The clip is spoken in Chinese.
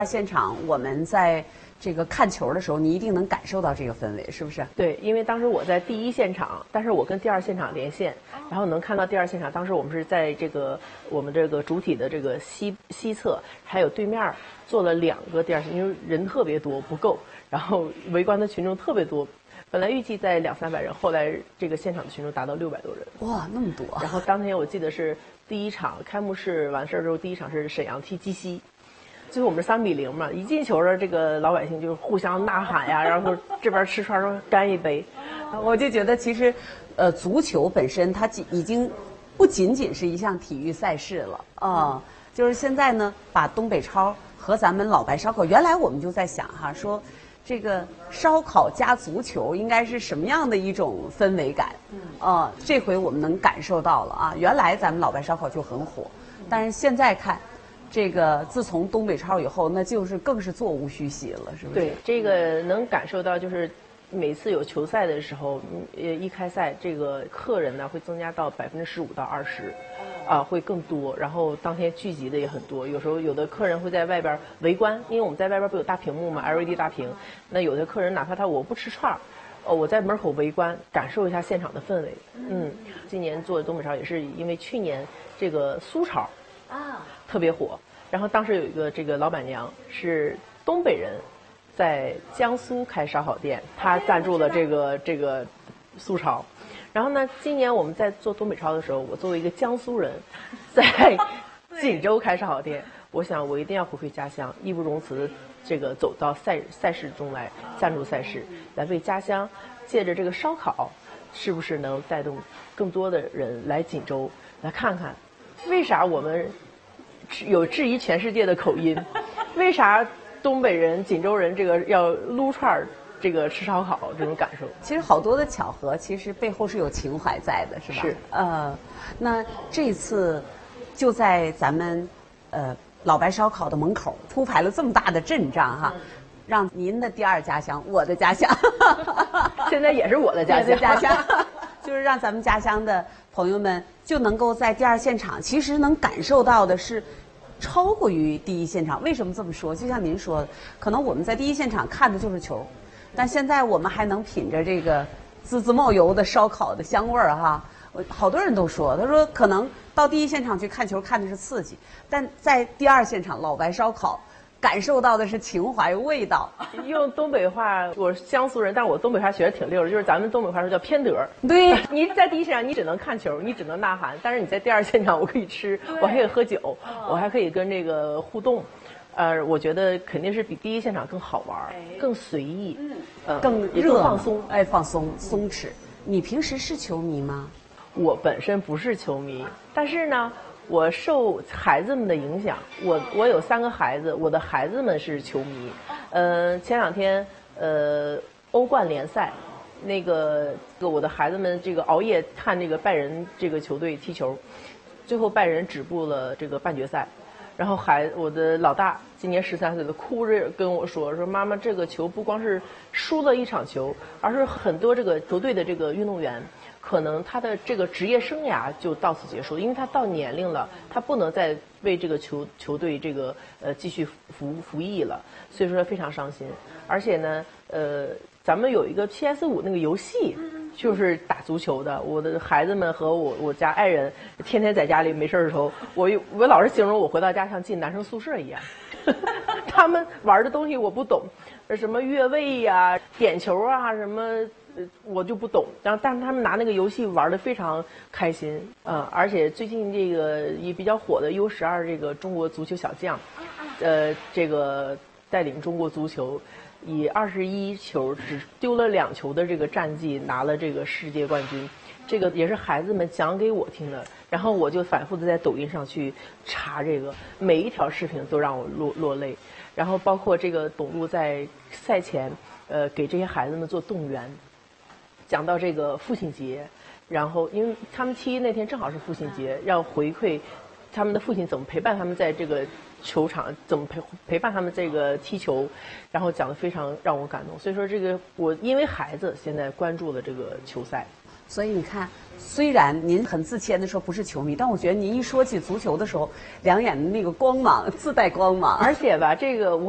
现场我们在这个看球的时候，你一定能感受到这个氛围，是不是？ 对，因为当时我在第一现场，但是我跟第二现场连线，然后能看到第二现场。当时我们是在我们这个主体的这个西侧，还有对面做了2个第二现场，因为人特别多不够，然后围观的群众特别多。本来预计在200-300人，后来这个现场的群众达到600多人。 哇，那么多！ 然后当天我记得是第一场开幕式完事儿之后，第一场是沈阳踢鸡西。最后我们是3-0嘛，一进球的这个老百姓就互相呐喊呀，然后这边吃串说干一杯， 我就觉得其实，足球本身它已经不仅仅是一项体育赛事了啊，就是现在呢，把东北超和咱们老白烧烤，原来我们就在想哈，说这个烧烤加足球应该是什么样的一种氛围感？这回我们能感受到了啊，原来咱们老白烧烤就很火，但是现在看。这个自从东北超以后，那就是更是座无虚席了，是不是？ 对，这个能感受到，就是每次有球赛的时候，一开赛，这个客人呢会增加到15%到20%，会更多。然后当天聚集的也很多，有时候有的客人会在外边围观，因为我们在外边不有大屏幕嘛 ，LED 大屏。那有的客人哪怕我不吃串儿，我在门口围观，感受一下现场的氛围。今年做东北超也是因为去年这个苏超。特别火。然后当时有一个这个老板娘是东北人，在江苏开烧烤店，她赞助了这个苏超。然后呢，今年我们在做东北超的时候，我作为一个江苏人，在锦州开烧烤店，我想我一定要回馈家乡，义不容辞的这个走到赛事中来，赞助赛事，来为家乡借着这个烧烤，是不是能带动更多的人来锦州来看看。为啥我们有质疑全世界的口音？为啥东北人、锦州人这个要撸串儿，这个吃烧烤这种感受？ 其实好多的巧合，其实背后是有情怀在的，是吧？ 是。 那这次就在咱们老白烧烤的门口铺排了这么大的阵仗哈，让您的第二家乡，我的家乡， 现在也是我的家乡。 就是让咱们家乡的朋友们就能够在第二现场，其实能感受到的是超过于第一现场。为什么这么说？就像您说的，可能我们在第一现场看的就是球，但现在我们还能品着这个滋滋冒油的烧烤的香味儿哈。好多人都说，他说可能到第一现场去看球看的是刺激，但在第二现场老白烧烤。感受到的是情怀味道。 用东北话，我是江苏人，但是我东北话学的挺溜的，就是咱们东北话说叫偏德。 对， 你在第一现场你只能看球，你只能呐喊，但是你在第二现场我可以吃，我还可以喝酒，我还可以跟这个互动。我觉得肯定是比第一现场更好玩，更随意， 更热放松， 放松松弛。你平时是球迷吗？ 我本身不是球迷，但是呢。我受孩子们的影响，我有3个孩子，我的孩子们是球迷。前2天欧冠联赛，我的孩子们这个熬夜看这个拜仁这个球队踢球，最后拜仁止步了这个半决赛。然后我的老大今年13岁的哭着跟我说妈妈，这个球不光是输了一场球，而是很多这个球队的这个运动员。可能他的这个职业生涯就到此结束，因为他到年龄了，他不能再为这个球队这个继续服役了，所以说非常伤心。而且呢，咱们有一个 PS5 那个游戏，就是打足球的。我的孩子们和我家爱人天天在家里没事的时候，我老是形容我回到家像进男生宿舍一样。他们玩的东西我不懂，什么越位呀、点球啊什么。我就不懂，然后但是他们拿那个游戏玩得非常开心，而且最近这个也比较火的 U12这个中国足球小将，这个带领中国足球以21球只丢了2球的这个战绩拿了这个世界冠军，这个也是孩子们讲给我听的，然后我就反复的在抖音上去查这个，每一条视频都让我落泪，然后包括这个董路在赛前给这些孩子们做动员。讲到这个父亲节，然后因为他们踢那天正好是父亲节，要回馈他们的父亲怎么陪伴他们在这个球场，怎么陪伴他们这个踢球，然后讲得非常让我感动。所以说这个我因为孩子现在关注了这个球赛。 所以你看，虽然您很自谦的说不是球迷，但我觉得您一说起足球的时候，两眼的那个光芒自带光芒， 而且吧，这个我。